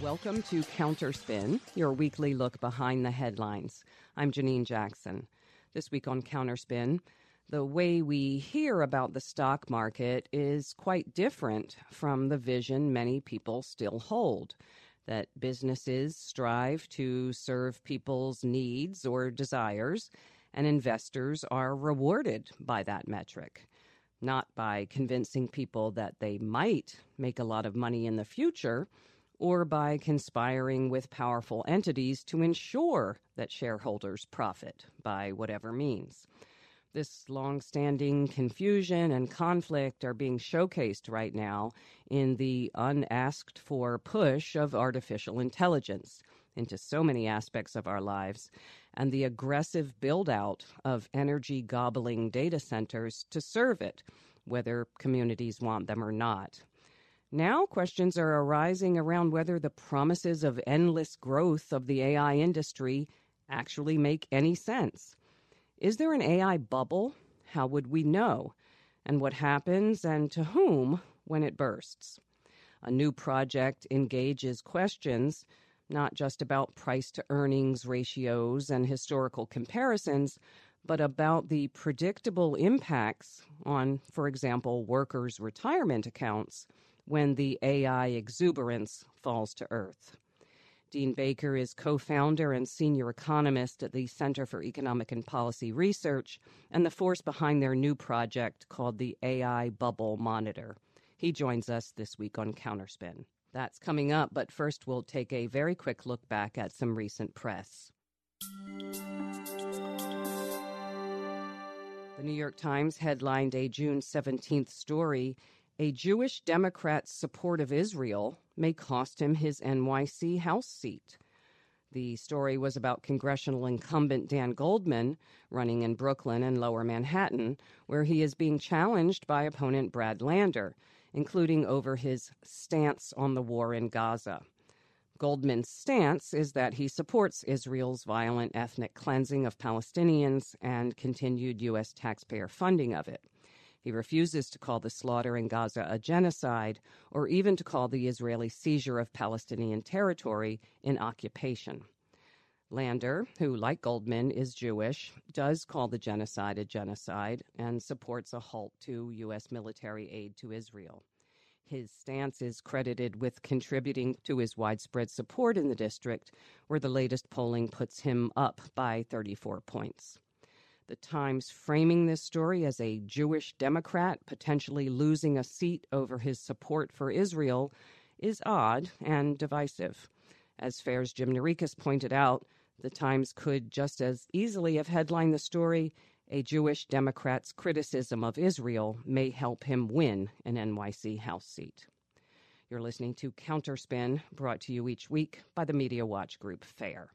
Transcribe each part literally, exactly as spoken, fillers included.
Welcome to Counterspin, your weekly look behind the headlines. I'm Janine Jackson. This week on Counterspin, the way we hear about the stock market is quite different from the vision many people still hold, that businesses strive to serve people's needs or desires, and investors are rewarded by that metric, not by convincing people that they might make a lot of money in the future, or by conspiring with powerful entities to ensure that shareholders profit by whatever means. This long-standing confusion and conflict are being showcased right now in the unasked-for push of artificial intelligence into so many aspects of our lives, and the aggressive build-out of energy-gobbling data centers to serve it, whether communities want them or not. Now questions are arising around whether the promises of endless growth of the A I industry actually make any sense. Is there an A I bubble? How would we know? And what happens and to whom when it bursts? A new project engages questions not just about price-to-earnings ratios and historical comparisons, but about the predictable impacts on, for example, workers' retirement accounts when the A I exuberance falls to earth. Dean Baker is co-founder and senior economist at the Center for Economic and Policy Research and the force behind their new project called the A I Bubble Monitor. He joins us this week on Counterspin. That's coming up, but first we'll take a very quick look back at some recent press. The New York Times headlined a June seventeenth story, "A Jewish Democrat's support of Israel may cost him his N Y C House seat." The story was about congressional incumbent Dan Goldman running in Brooklyn and Lower Manhattan, where he is being challenged by opponent Brad Lander, including over his stance on the war in Gaza. Goldman's stance is that he supports Israel's violent ethnic cleansing of Palestinians and continued U S taxpayer funding of it. He refuses to call the slaughter in Gaza a genocide or even to call the Israeli seizure of Palestinian territory an occupation. Lander, who, like Goldman, is Jewish, does call the genocide a genocide and supports a halt to U S military aid to Israel. His stance is credited with contributing to his widespread support in the district, where the latest polling puts him up by thirty-four points. The Times framing this story as a Jewish Democrat potentially losing a seat over his support for Israel is odd and divisive. As Fair's Jim Narikis pointed out, the Times could just as easily have headlined the story, "A Jewish Democrat's criticism of Israel may help him win an N Y C House seat." You're listening to Counterspin, brought to you each week by the Media Watch Group Fair.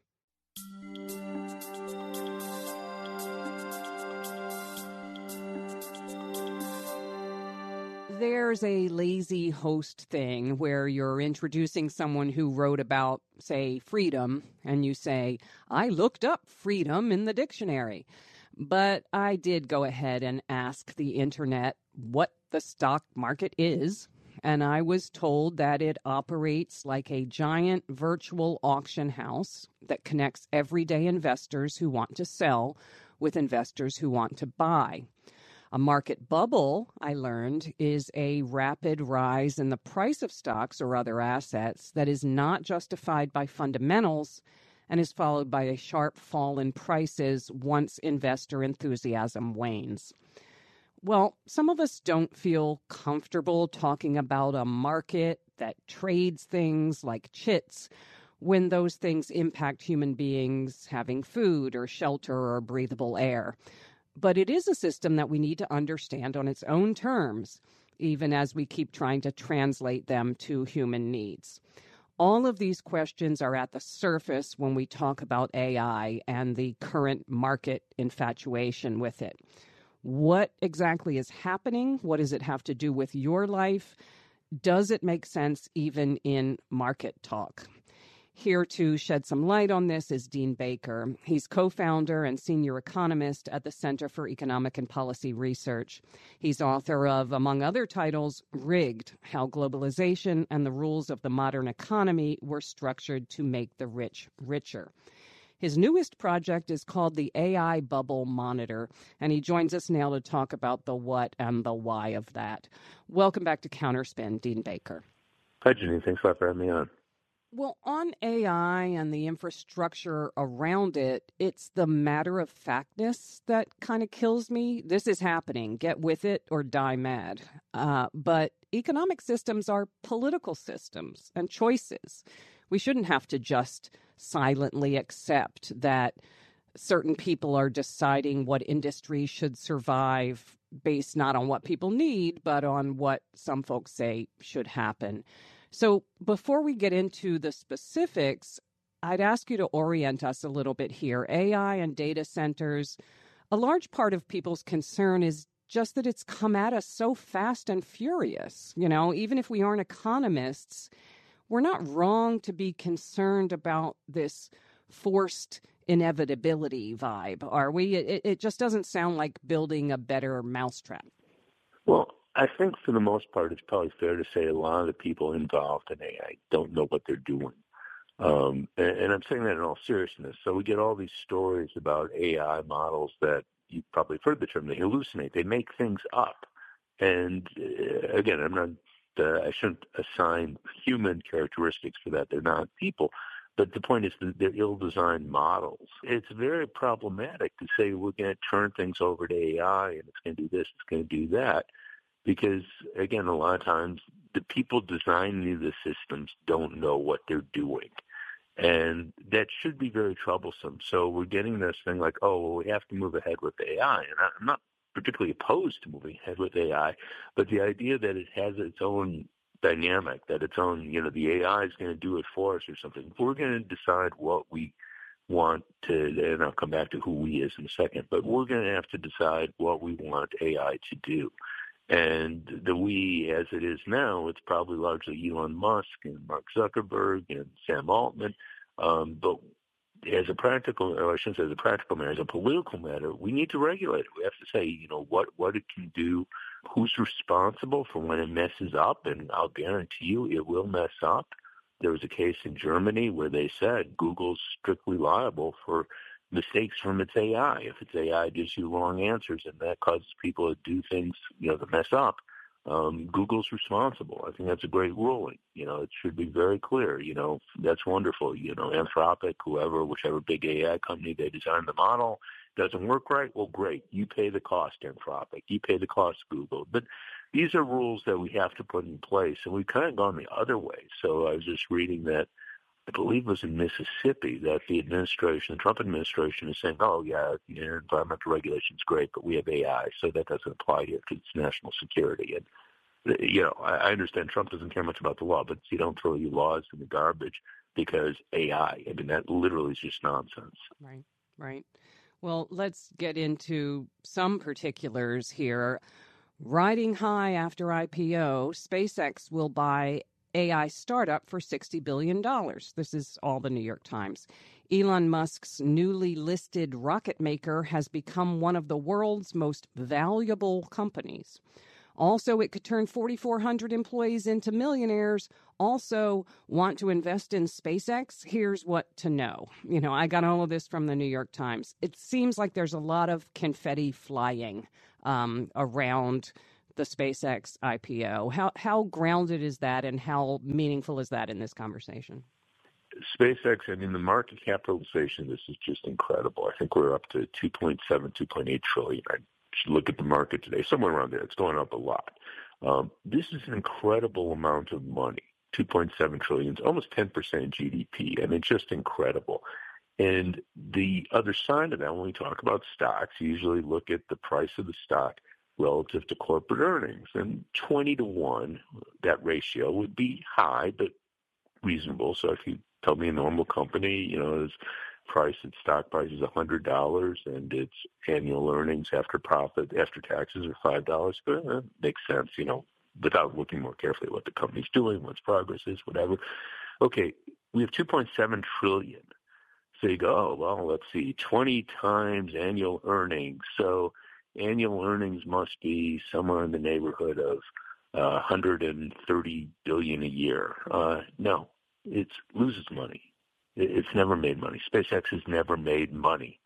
There's a lazy host thing where you're introducing someone who wrote about, say, freedom, and you say, "I looked up freedom in the dictionary." But I did go ahead and ask the internet what the stock market is, and I was told that it operates like a giant virtual auction house that connects everyday investors who want to sell with investors who want to buy. A market bubble, I learned, is a rapid rise in the price of stocks or other assets that is not justified by fundamentals and is followed by a sharp fall in prices once investor enthusiasm wanes. Well, some of us don't feel comfortable talking about a market that trades things like chits when those things impact human beings having food or shelter or breathable air. But it is a system that we need to understand on its own terms, even as we keep trying to translate them to human needs. All of these questions are at the surface when we talk about A I and the current market infatuation with it. What exactly is happening? What does it have to do with your life? Does it make sense even in market talk? Here to shed some light on this is Dean Baker. He's co-founder and senior economist at the Center for Economic and Policy Research. He's author of, among other titles, Rigged: How Globalization and the Rules of the Modern Economy Were Structured to Make the Rich Richer. His newest project is called the A I Bubble Monitor, and he joins us now to talk about the what and the why of that. Welcome back to Counterspin, Dean Baker. Hi, Janine. Thanks a lot for having me on. Well, on A I and the infrastructure around it, it's the matter-of-factness that kind of kills me. This is happening. Get with it or die mad. Uh, but economic systems are political systems and choices. We shouldn't have to just silently accept that certain people are deciding what industries should survive based not on what people need, but on what some folks say should happen. So before we get into the specifics, I'd ask you to orient us a little bit here. A I and data centers, a large part of people's concern is just that it's come at us so fast and furious. You know, even if we aren't economists, we're not wrong to be concerned about this forced inevitability vibe, are we? It, it just doesn't sound like building a better mousetrap. Well, I think for the most part, it's probably fair to say a lot of the people involved in A I don't know what they're doing. Um, and, and I'm saying that in all seriousness. So we get all these stories about A I models that you've probably heard the term, they hallucinate. They make things up. And uh, again, I'm not, uh, I shouldn't assign human characteristics for that. They're not people. But the point is that they're ill-designed models. It's very problematic to say we're going to turn things over to A I and it's going to do this, it's going to do that. Because, again, a lot of times the people designing the systems don't know what they're doing. And that should be very troublesome. So we're getting this thing like, oh, well, we have to move ahead with A I. And I'm not particularly opposed to moving ahead with A I, but the idea that it has its own dynamic, that its own, you know, the A I is going to do it for us or something. We're going to decide what we want to, and I'll come back to who we is in a second, but we're going to have to decide what we want A I to do. And the we, as it is now, it's probably largely Elon Musk and Mark Zuckerberg and Sam Altman. Um, but as a practical, or I shouldn't say as a practical matter, as a political matter, we need to regulate it. We have to say, you know, what, what it can do, who's responsible for when it messes up, and I'll guarantee you it will mess up. There was a case in Germany where they said Google's strictly liable for mistakes from its A I. If its A I gives you wrong answers and that causes people to do things, you know, to mess up, um, Google's responsible. I think that's a great ruling. You know, it should be very clear. You know, that's wonderful. You know, Anthropic, whoever, whichever big A I company, they designed the model, doesn't work right, well, great. You pay the cost, Anthropic. You pay the cost, Google. But these are rules that we have to put in place, and we've kind of gone the other way. So I was just reading that, I believe it was in Mississippi, that the administration, the Trump administration, is saying, oh, yeah, yeah environmental regulation is great, but we have A I, so that doesn't apply here because it's national security. And, you know, I, I understand Trump doesn't care much about the law, but you don't throw your laws in the garbage because A I. I mean, that literally is just nonsense. Right, right. Well, let's get into some particulars here. Riding high after I P O, SpaceX will buy A I startup for sixty billion dollars. This is all the New York Times. Elon Musk's newly listed rocket maker has become one of the world's most valuable companies. Also, it could turn forty-four hundred employees into millionaires. Also, want to invest in SpaceX? Here's what to know. You know, I got all of this from the New York Times. It seems like there's a lot of confetti flying um, around the SpaceX I P O. How how grounded is that, and how meaningful is that in this conversation? SpaceX, I mean, the market capitalization, this is just incredible. I think we're up to two point seven, two point eight trillion. I should look at the market today, somewhere around there. It's going up a lot. Um, this is an incredible amount of money, two point seven trillion, it's almost ten percent G D P. I mean, just incredible. And the other side of that, when we talk about stocks, you usually look at the price of the stock relative to corporate earnings. And twenty to one, that ratio would be high, but reasonable. So if you tell me a normal company, you know, is price, its stock price is one hundred dollars and its annual earnings after profit, after taxes are five dollars, it makes sense, you know, without looking more carefully at what the company's doing, what its progress is, whatever. Okay, we have two point seven trillion. So you go, oh, well, let's see, twenty times annual earnings. So annual earnings must be somewhere in the neighborhood of uh, one hundred thirty billion dollars a year. Uh, no, it loses money. It's never made money. SpaceX has never made money.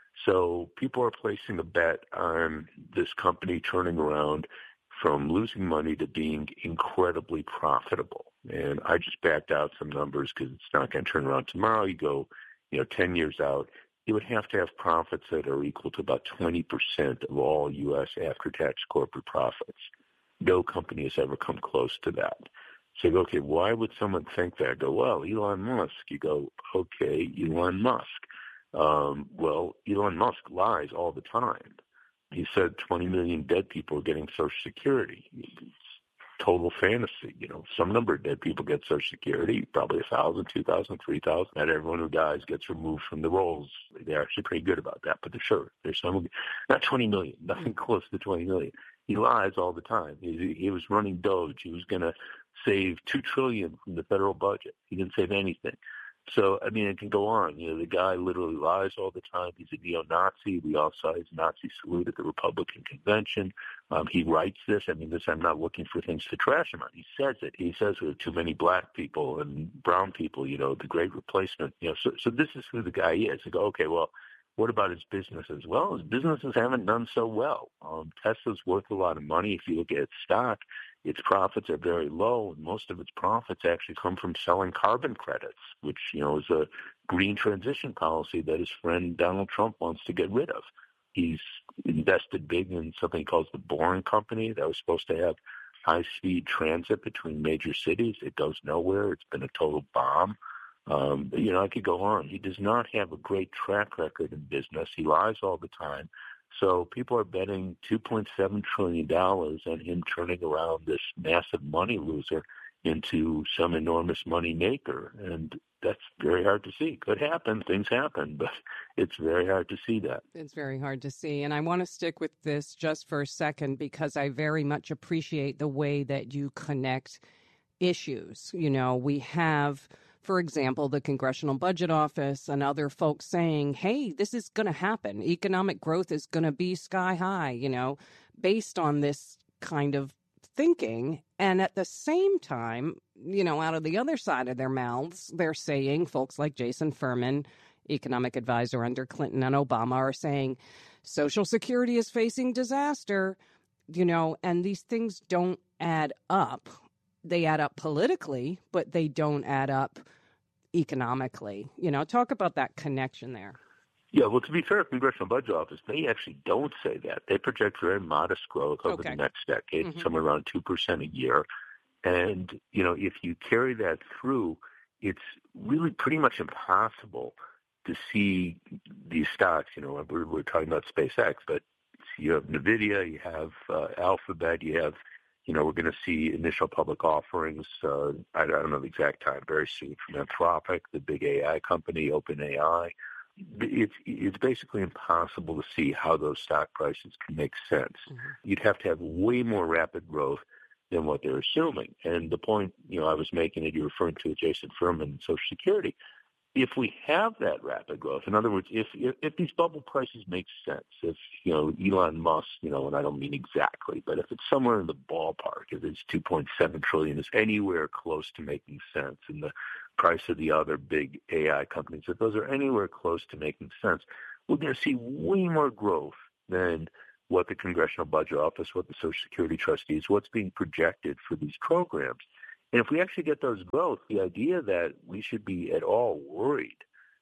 So people are placing a bet on this company turning around from losing money to being incredibly profitable. And I just backed out some numbers because it's not going to turn around tomorrow. You go, you know, ten years out, you would have to have profits that are equal to about twenty percent of all U S after-tax corporate profits. No company has ever come close to that. So you go, okay, why would someone think that? I go, well, Elon Musk. You go, okay, Elon Musk. Um, well, Elon Musk lies all the time. He said twenty million dead people are getting Social Security. It's total fantasy. You know, some number of dead people get Social Security, probably a thousand, two thousand, three thousand. Not everyone who dies gets removed from the rolls. They're actually pretty good about that, but they're sure. There's some, not twenty million, nothing close to twenty million. He lies all the time. He, he was running Doge. He was going to save two trillion dollars from the federal budget. He didn't save anything. So, I mean, it can go on. You know, the guy literally lies all the time. He's a neo-Nazi. We all saw his Nazi salute at the Republican convention. Um, he writes this. I mean, this, I'm not looking for things to trash him on. He says it. He says there are too many black people and brown people, you know, the great replacement. You know, so, so this is who the guy is. You go, okay, well, what about his businesses? Well, his businesses haven't done so well. Um, Tesla's worth a lot of money. If you look at its stock, its profits are very low, and most of its profits actually come from selling carbon credits, which, you know, is a green transition policy that his friend Donald Trump wants to get rid of. He's invested big in something he calls the Boring Company that was supposed to have high-speed transit between major cities. It goes nowhere. It's been a total bomb. Um, you know, I could go on. He does not have a great track record in business. He lies all the time. So people are betting two point seven trillion dollars on him turning around this massive money loser into some enormous money maker. And that's very hard to see. Could happen. Things happen, but it's very hard to see that. It's very hard to see. And I want to stick with this just for a second because I very much appreciate the way that you connect issues. You know, we have, for example, the Congressional Budget Office and other folks saying, hey, this is going to happen. Economic growth is going to be sky high, you know, based on this kind of thinking. And at the same time, you know, out of the other side of their mouths, they're saying, folks like Jason Furman, economic advisor under Clinton and Obama, are saying Social Security is facing disaster, you know, and these things don't add up. They add up politically, but they don't add up economically. You know, talk about that connection there. Yeah, well, to be fair, Congressional Budget Office, they actually don't say that. They project very modest growth over Okay. the next decade, Mm-hmm. somewhere around two percent a year. And, you know, if you carry that through, it's really pretty much impossible to see these stocks. You know, we're, we're talking about SpaceX, but you have NVIDIA, you have uh, Alphabet, you have, you know, we're going to see initial public offerings, uh, I, I don't know the exact time, very soon from Anthropic, the big A I company, OpenAI. It's, it's basically impossible to see how those stock prices can make sense. Mm-hmm. You'd have to have way more rapid growth than what they're assuming. And the point, you know, I was making that you're referring to Jason Furman and Social Security. If we have that rapid growth, in other words, if, if if these bubble prices make sense, if, you know, Elon Musk, you know, and I don't mean exactly, but if it's somewhere in the ballpark, if it's two point seven trillion dollars is anywhere close to making sense, and the price of the other big A I companies, if those are anywhere close to making sense, we're going to see way more growth than what the Congressional Budget Office, what the Social Security trustees, what's being projected for these programs. And if we actually get those growth, the idea that we should be at all worried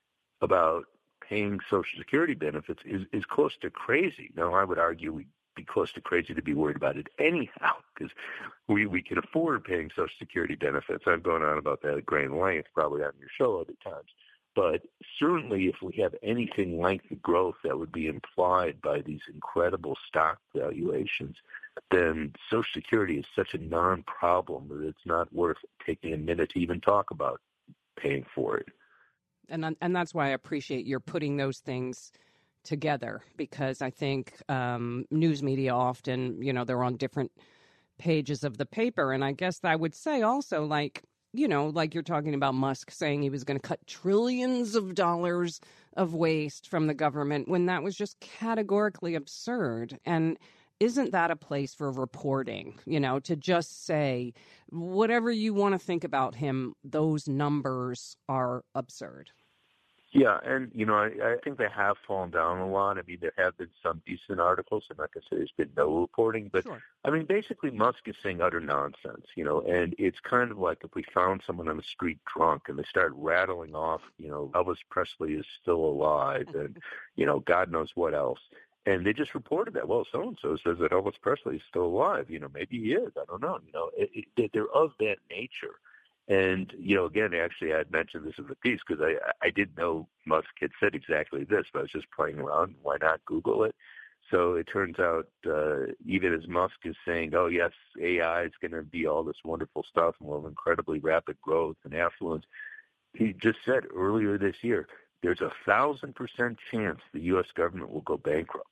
about paying Social Security benefits is, is close to crazy. Now, I would argue we'd be close to crazy to be worried about it anyhow, because we, we can afford paying Social Security benefits. I've gone on about that at great length, probably on your show other times. But certainly if we have anything like the growth that would be implied by these incredible stock valuations, then Social Security is such a non-problem that it's not worth taking a minute to even talk about paying for it. And and that's why I appreciate you're putting those things together, because I think um, news media often, you know, they're on different pages of the paper. And I guess I would say also, like, you know, like you're talking about Musk saying he was going to cut trillions of dollars of waste from the government when that was just categorically absurd. And isn't that a place for reporting, you know, to just say whatever you want to think about him, those numbers are absurd? Yeah, and, you know, I, I think they have fallen down a lot. I mean, there have been some decent articles. I'm not going to say there's been no reporting, but, Sure. I mean, basically Musk is saying utter nonsense, you know, and it's kind of like if we found someone on the street drunk and they start rattling off, you know, Elvis Presley is still alive and, you know, God knows what else. And they just reported that, well, so-and-so says that Elvis Presley is still alive. You know, maybe he is. I don't know. You know, it, it, they're of that nature. And, you know, again, actually, I had mentioned this in the piece because I, I didn't know Musk had said exactly this, but I was just playing around. Why not Google it? So it turns out uh, even as Musk is saying, oh, yes, A I is going to be all this wonderful stuff and will have incredibly rapid growth and affluence, he just said earlier this year, there's a thousand percent chance the U S government will go bankrupt.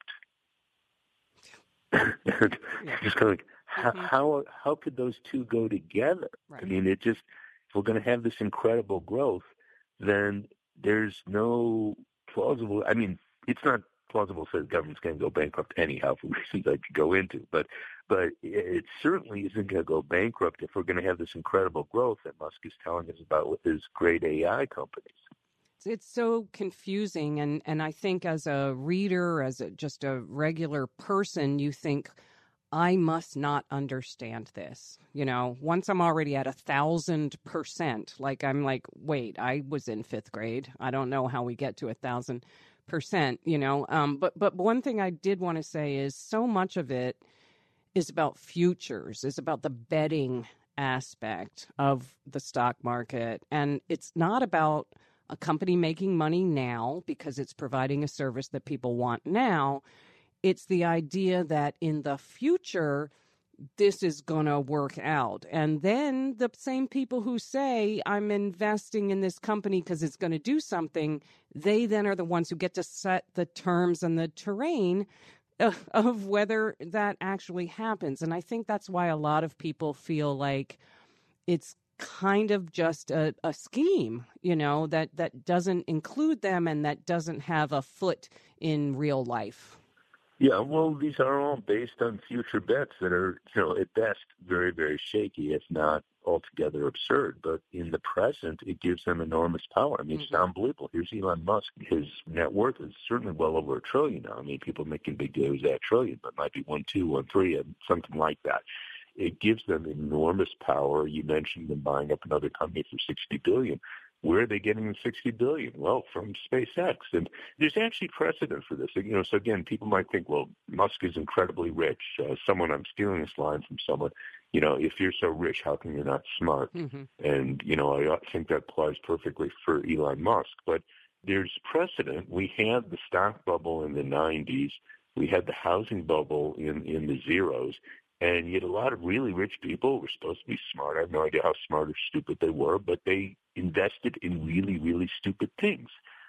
and Yeah. Just kind of like, how, Mhm. how how could those two go together? Right. I mean, it just, if we're going to have this incredible growth, then there's no plausible, I mean, it's not plausible to say the government's going to go bankrupt anyhow for reasons I could go into, but but it certainly isn't going to go bankrupt if we're going to have this incredible growth that Musk is telling us about with his great A I companies. It's so confusing. And, and I think as a reader, as a, just a regular person, you think, I must not understand this. You know, once I'm already at a thousand percent, like I'm like, wait, I was in fifth grade. I don't know how we get to a thousand percent, you know. Um, but but one thing I did want to say is so much of it is about futures, is about the betting aspect of the stock market. And it's not about a company making money now because it's providing a service that people want now. It's the idea that in the future, this is going to work out. And then the same people who say, I'm investing in this company because it's going to do something, they then are the ones who get to set the terms and the terrain of, of whether that actually happens. And I think that's why a lot of people feel like it's kind of just a, a scheme, you know, that, that doesn't include them and that doesn't have a foot in real life. Yeah, well, these are all based on future bets that are, you know, at best very, very shaky, if not altogether absurd. But in the present, it gives them enormous power. I mean, it's Mm-hmm. unbelievable. Here's Elon Musk. His net worth is certainly well over a trillion now. I mean, people making big deals at a trillion, but it might be one, two, one, three, and something like that. It gives them enormous power. You mentioned them buying up another company for sixty billion dollars. Where are they getting the sixty billion dollars? Well, from SpaceX. And there's actually precedent for this. You know, so again, people might think, well, Musk is incredibly rich. Uh, someone, I'm stealing this line from someone, you know, if you're so rich, how come you're not smart? Mm-hmm. And, you know, I think that applies perfectly for Elon Musk. But there's precedent. We had the stock bubble in the nineties. We had the housing bubble in, in the zeros. And yet a lot of really rich people were supposed to be smart. I have no idea how smart or stupid they were, but they invested in really, really stupid things.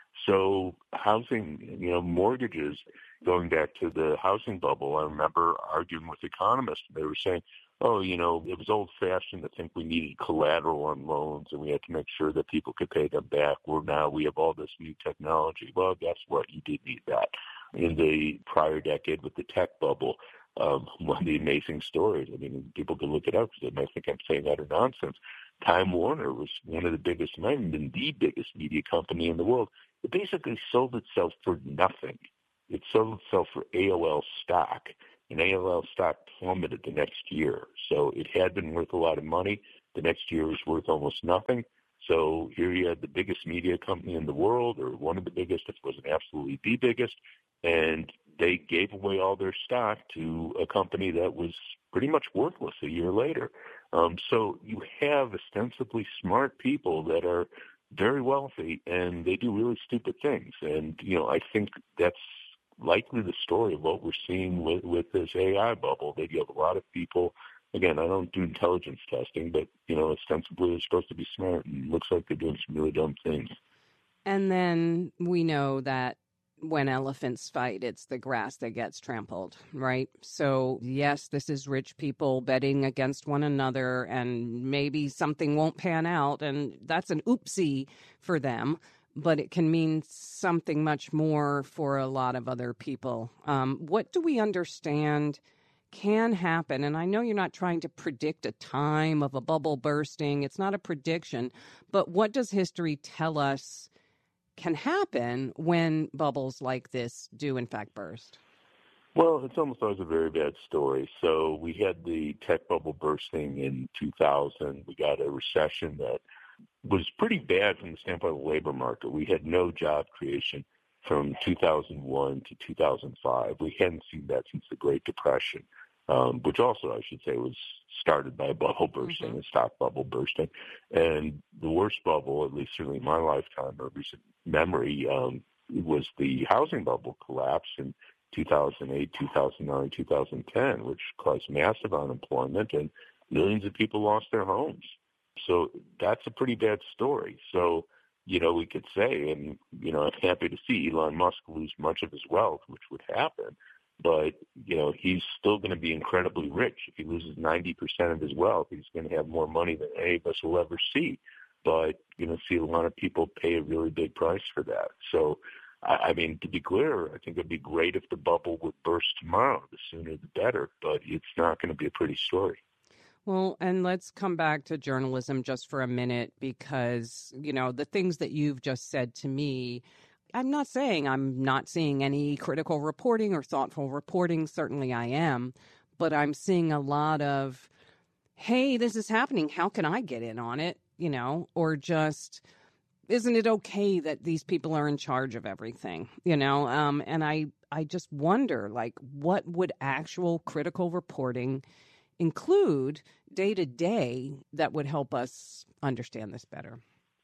So housing, you know, mortgages, going back to the housing bubble, I remember arguing with economists. They were saying, oh, you know, it was old-fashioned to think we needed collateral on loans and we had to make sure that people could pay them back. Well, now we have all this new technology. Well, guess what? You did need that. In the prior decade with the tech bubble, Um, one of the amazing stories. I mean, people can look it up because they might think I'm saying utter nonsense. Time Warner was one of the biggest, might have been the biggest media company in the world. It basically sold itself for nothing. It sold itself for A O L stock, and A O L stock plummeted the next year. So it had been worth a lot of money. The next year was worth almost nothing. So here you had the biggest media company in the world, or one of the biggest, if it wasn't absolutely the biggest, and they gave away all their stock to a company that was pretty much worthless a year later. Um, so you have ostensibly smart people that are very wealthy, and they do really stupid things. And, you know, I think that's likely the story of what we're seeing with, with this A I bubble. That you have a lot of people, again, I don't do intelligence testing, but, you know, ostensibly they're supposed to be smart, and it looks like they're doing some really dumb things. And then we know that when elephants fight, it's the grass that gets trampled, right? So, yes, this is rich people betting against one another, and maybe something won't pan out, and that's an oopsie for them, but it can mean something much more for a lot of other people. Um, what do we understand can happen? And I know you're not trying to predict a time of a bubble bursting. It's not a prediction, but what does history tell us can happen when bubbles like this do in fact burst? Well, it's almost always a very bad story. So we had the tech bubble bursting in two thousand. We got a recession that was pretty bad from the standpoint of the labor market. We had no job creation from two thousand one to two thousand five. We hadn't seen that since the Great Depression, um, which also, I should say, was started by a bubble bursting, Mm-hmm. a stock bubble bursting. And the worst bubble, at least certainly in my lifetime or recent memory, um, was the housing bubble collapse in two thousand eight, two thousand nine, two thousand ten, which caused massive unemployment and millions of people lost their homes. So that's a pretty bad story. So, you know, we could say, and, you know, I'm happy to see Elon Musk lose much of his wealth, which would happen. But, you know, he's still going to be incredibly rich. If he loses ninety percent of his wealth, he's going to have more money than any of us will ever see. But, you know, see a lot of people pay a really big price for that. So, I, I mean, to be clear, I think it'd be great if the bubble would burst tomorrow. The sooner the better. But it's not going to be a pretty story. Well, and let's come back to journalism just for a minute, because, you know, the things that you've just said to me, I'm not saying I'm not seeing any critical reporting or thoughtful reporting. Certainly I am. But I'm seeing a lot of, hey, this is happening. How can I get in on it? You know, or just, isn't it okay that these people are in charge of everything? You know, um, and I, I just wonder, like, what would actual critical reporting include day to day that would help us understand this better?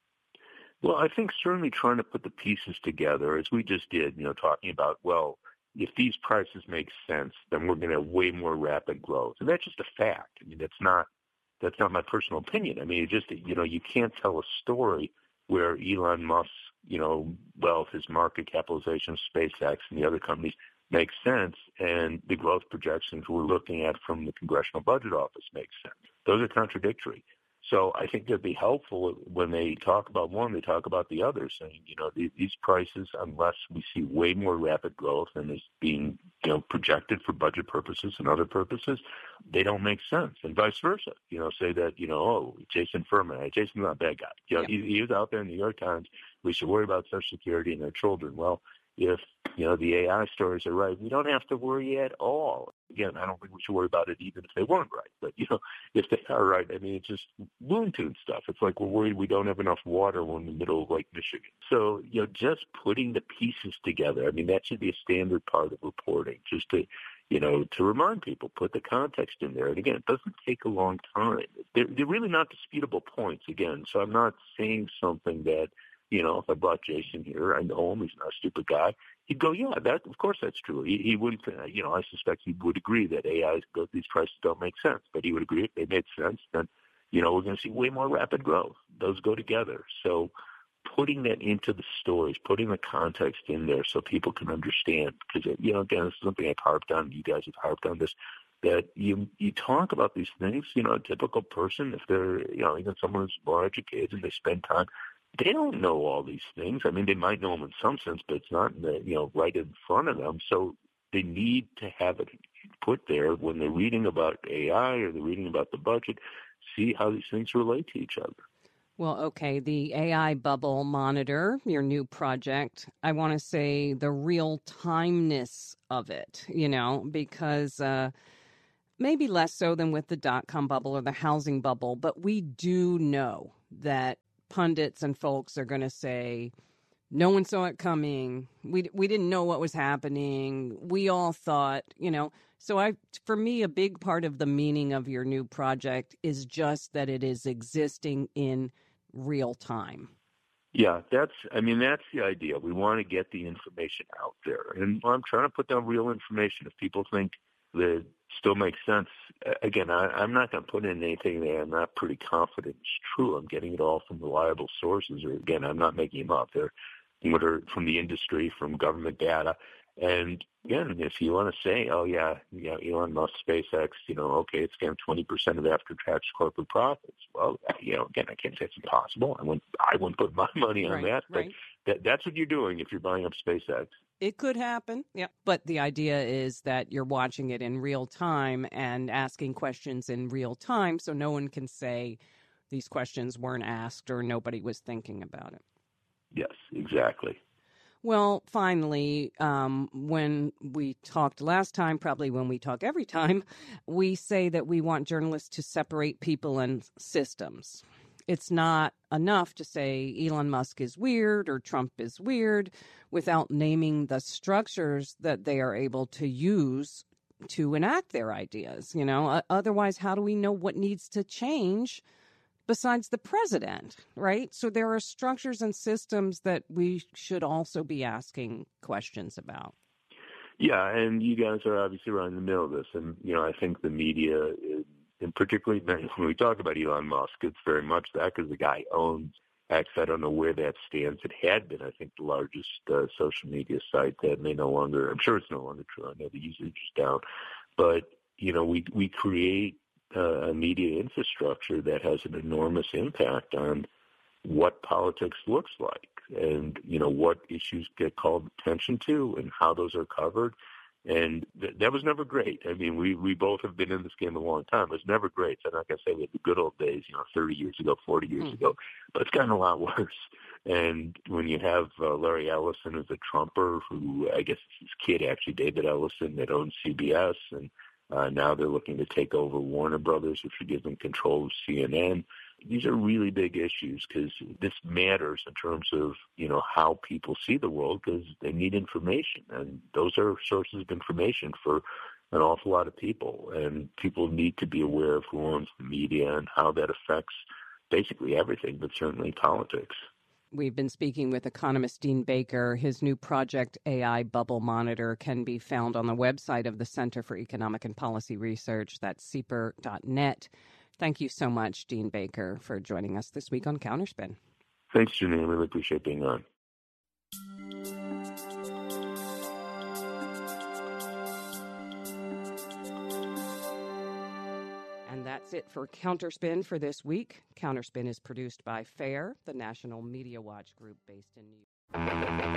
Well, I think certainly trying to put the pieces together, as we just did, you know, talking about, well, if these prices make sense, then we're going to have way more rapid growth. And that's just a fact. I mean, that's not that's not my personal opinion. I mean, it just, you know, you can't tell a story where Elon Musk, you know, wealth, his market capitalization of SpaceX and the other companies makes sense, and the growth projections we're looking at from the Congressional Budget Office make sense. Those are contradictory. So I think it'd be helpful when they talk about one, they talk about the other, saying, you know, these prices, unless we see way more rapid growth than is being, you know, projected for budget purposes and other purposes, they don't make sense, and vice versa. You know, say that, you know, oh, Jason Furman, hey, Jason's not a bad guy. You know, yeah. he, he was out there in the New York Times. We should worry about Social Security and their children. Well, if, you know, the A I stories are right, we don't have to worry at all. Again, I don't think we should worry about it even if they weren't right. But, you know, if they are right, I mean, it's just Looney Tunes stuff. It's like we're worried we don't have enough water when we're in the middle of Lake Michigan. So, you know, just putting the pieces together, I mean, that should be a standard part of reporting, just to, you know, to remind people, put the context in there. And again, it doesn't take a long time. They're, they're really not disputable points, again. So I'm not saying something that, you know, if I brought Jason here, I know him, he's not a stupid guy. He'd go, yeah, that of course that's true. He, he would, you know, I suspect he would agree that A I, these prices don't make sense. But he would agree if they made sense, then, you know, we're going to see way more rapid growth. Those go together. So putting that into the stories, putting the context in there so people can understand, because, you know, again, this is something I've harped on. You guys have harped on this, that you you talk about these things, you know, a typical person, if they're, you know, even someone who's more educated and they spend time, they don't know all these things. I mean, they might know them in some sense, but it's not, you know, right in front of them. So they need to have it put there when they're reading about A I or they're reading about the budget, see how these things relate to each other. Well, okay, the A I Bubble Monitor, your new project, I want to say the real timeness of it, you know, because uh, maybe less so than with the dot-com bubble or the housing bubble, but we do know that pundits and folks are going to say, no one saw it coming. We we didn't know what was happening. We all thought, you know. So I, for me, a big part of the meaning of your new project is just that it is existing in real time. Yeah, that's, I mean, that's the idea. We want to get the information out there. And I'm trying to put down real information. If people think that still makes sense, again, I, I'm not going to put in anything that I'm not pretty confident is true. I'm getting it all from reliable sources, or again, I'm not making them up. They're what are from the industry, from government data. And again, if you want to say, oh yeah, you know, Elon Musk, SpaceX, you know, okay, it's getting twenty percent of after-tax corporate profits. Well, you know, again, I can't say it's impossible. I wouldn't, I wouldn't put my money on right, that, but right. that, that's what you're doing if you're buying up SpaceX. It could happen, yeah. But the idea is that you're watching it in real time and asking questions in real time, so no one can say these questions weren't asked or nobody was thinking about it. Yes, exactly. Well, finally, um, when we talked last time, probably when we talk every time, we say that we want journalists to separate people and systems. It's not enough to say Elon Musk is weird or Trump is weird without naming the structures that they are able to use to enact their ideas. You know, otherwise, how do we know what needs to change besides the president, right? So there are structures and systems that we should also be asking questions about. Yeah, and you guys are obviously right in the middle of this. And, you know, I think the media, and particularly when we talk about Elon Musk, it's very much that because the guy owns X. I don't know where that stands. It had been, I think, the largest uh, social media site. That may no longer, I'm sure it's no longer true. I know the usage is down. But, you know, we we create Uh, a media infrastructure that has an enormous impact on what politics looks like and, you know, what issues get called attention to and how those are covered. And th- that was never great. I mean, we, we both have been in this game a long time. It was never great. So I'm not going to say we had the good old days, you know, thirty years ago, forty years mm. ago, but it's gotten a lot worse. And when you have uh, Larry Ellison as a Trumper, who I guess his kid, actually, David Ellison, that owns C B S, and Uh, now they're looking to take over Warner Brothers, which would give them control of C N N. These are really big issues because this matters in terms of, you know, how people see the world because they need information. And those are sources of information for an awful lot of people. And people need to be aware of who owns the media and how that affects basically everything, but certainly politics. We've been speaking with economist Dean Baker. His new project, A I Bubble Monitor, can be found on the website of the Center for Economic and Policy Research. That's C E P R dot net. Thank you so much, Dean Baker, for joining us this week on Counterspin. Thanks, Janine. I really appreciate being on. And that's it for Counterspin for this week. Counterspin is produced by FAIR, the National Media Watch group based in New York.